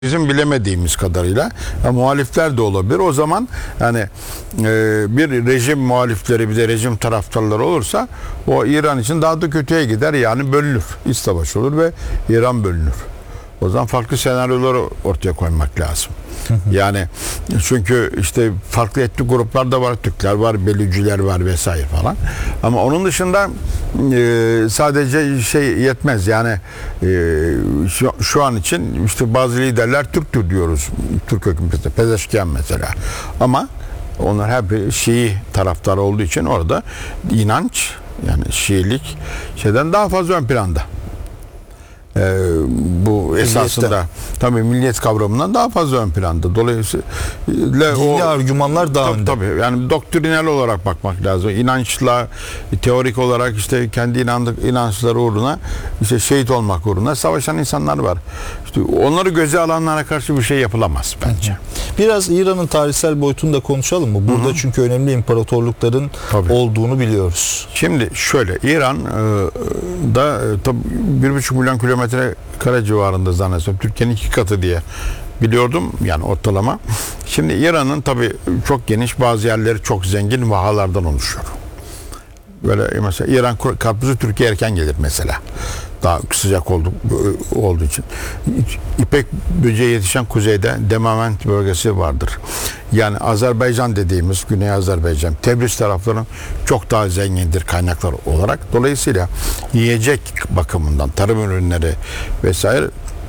Bizim bilemediğimiz kadarıyla muhalifler de olabilir. O zaman yani bir rejim muhalifleri bir de rejim taraftarları olursa o İran için daha da kötüye gider. Yani bölünür. İç savaş olur ve İran bölünür. O zaman farklı senaryoları ortaya koymak lazım. Yani çünkü işte farklı etnik gruplar da var. Türkler var, Belücüler var vesaire falan. Ama onun dışında sadece şey yetmez. Yani şu an için işte bazı liderler Türktür diyoruz. Türk hükümeti, Pezeşkiyan mesela. Ama onlar hep Şii taraftarı olduğu için orada inanç yani Şiilik şeyden daha fazla ön planda. Bu esasında tabii milliyet kavramından daha fazla ön planda. Dolayısıyla dini argümanlar daha önde. Tabii yani doktrinal olarak bakmak lazım. İnançla teorik olarak işte kendi inançları uğruna işte şehit olmak uğruna savaşan insanlar var. İşte onları göze alanlara karşı bir şey yapılamaz bence. Biraz İran'ın tarihsel boyutunu da konuşalım mı? Burada çünkü önemli imparatorlukların olduğunu biliyoruz. Şimdi şöyle İran'da tabii 1,5 milyon kilometre kare civarında zannedersem Türkiye'nin 2 katı diye biliyordum yani ortalama. Şimdi İran'ın tabii çok geniş bazı yerleri çok zengin vahalardan oluşuyor. Böyle mesela İran karpuzu Türkiye erken gelir mesela. Daha sıcak olduğu için. İpek böceği yetişen kuzeyde Demavent bölgesi vardır. Yani Azerbaycan dediğimiz Güney Azerbaycan, Tebriz taraflarının çok daha zengindir kaynaklar olarak. Dolayısıyla yiyecek bakımından tarım ürünleri vesaire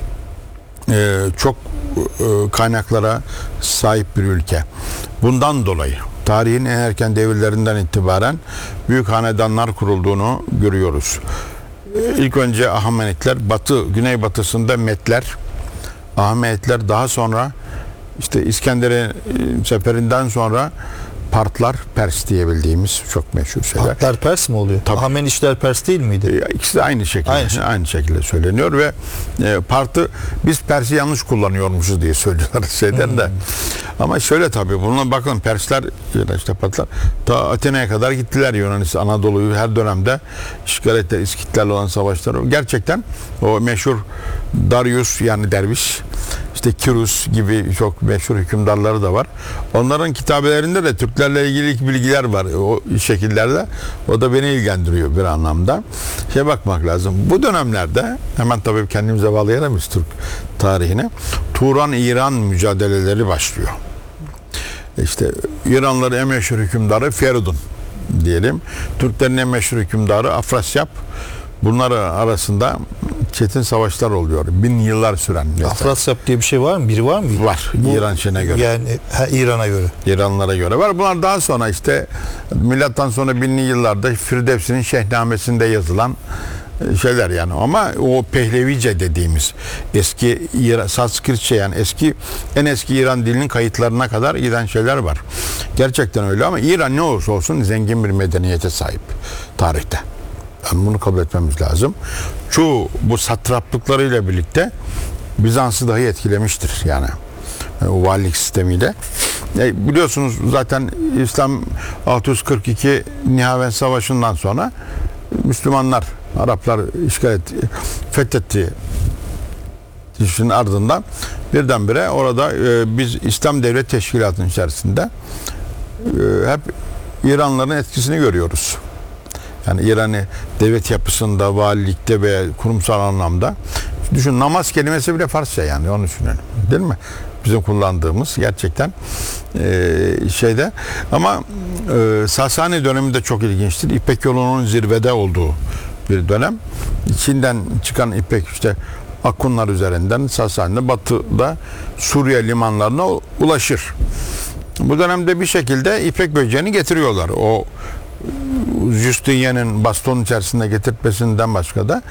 çok kaynaklara sahip bir ülke. Bundan dolayı tarihin en erken devirlerinden itibaren büyük hanedanlar kurulduğunu görüyoruz. İlk önce Ahamenitler, güneybatısında Metler, Ahamenitler daha sonra işte İskender'in seferinden sonra Partlar, Pers diye bildiğimiz çok meşhur şeyler. Partlar Pers mi oluyor? Ahamenitler Pers değil miydi? İkisi de aynı şekilde söyleniyor ve Part'ı biz Pers'i yanlış kullanıyormuşuz diye söylüyorlar şeyden de. Ama şöyle tabii buna bakın Persler işte Partlar ta Atina'ya kadar gittiler Yunanistan, Anadolu'yu her dönemde işgal ettiler. İskitlerle olan savaşları. Gerçekten o meşhur Darius yani derviş işte Kirus gibi çok meşhur hükümdarları da var. Onların kitabelerinde de Türklerle ilgili bilgiler var o şekillerde. O da beni ilgilendiriyor bir anlamda. Bakmak lazım. Bu dönemlerde hemen tabii kendimize bağlayamayız Türk tarihine. Turan-İran mücadeleleri başlıyor. İşte İranlıların en meşhur hükümdarı Feridun diyelim. Türklerin en meşhur hükümdarı Afrasyap. Bunlar arasında çetin savaşlar oluyor. 1000 yıllar süren. Afrasyap diye bir şey var mı? Biri var mı? Var. İran şeyine göre. Yani İran'a göre. İranlara göre var. Bunlar daha sonra işte milattan sonra 1000'li yıllarda Firdevsi'nin Şehnamesi'nde yazılan şeyler yani. Ama o Pehlevice dediğimiz eski Sanskritçe yani en eski İran dilinin kayıtlarına kadar giden şeyler var. Gerçekten öyle ama İran ne olursa olsun zengin bir medeniyete sahip tarihte. Yani bunu kabul etmemiz lazım. Çoğu bu satraplıklarıyla birlikte Bizans'ı dahi etkilemiştir yani. O valilik sistemiyle. Biliyorsunuz zaten İslam 642 Nihavend Savaşı'ndan sonra Müslümanlar, Araplar fethetti. İşin ardından birdenbire orada biz İslam Devlet Teşkilatı'nın içerisinde hep İranlıların etkisini görüyoruz. Yani İran'ı devlet yapısında, valilikte ve kurumsal anlamda. Düşün namaz kelimesi bile Farsça yani onu düşünelim. Değil mi? Bizim kullandığımız gerçekten şeyde. Ama Sasani dönemi de çok ilginçtir. İpek yolunun zirvede olduğu bir dönem. Çin'den çıkan İpek işte Akunlar üzerinden Sasani'de batıda Suriye limanlarına ulaşır. Bu dönemde bir şekilde İpek böceğini getiriyorlar. O Justinian'ın bastonun içerisinde getirtmesinden başka da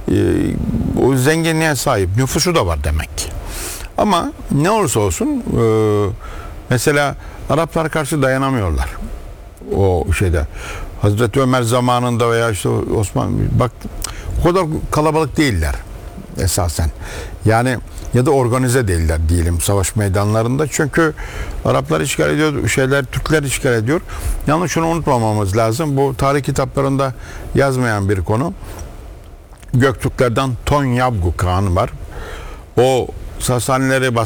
o zenginliğe sahip nüfusu da var demek ki. Ama ne olursa olsun mesela Araplara karşı dayanamıyorlar. O şeyde Hazreti Ömer zamanında veya işte Osman bak o kadar kalabalık değiller esasen. Yani ya da organize değiller diyelim savaş meydanlarında. Çünkü Araplar işgal ediyor, Türkler işgal ediyor. Yalnız şunu unutmamamız lazım. Bu tarih kitaplarında yazmayan bir konu. Göktürklerden Tonyabgu Kağan'ı var. O Sasanileri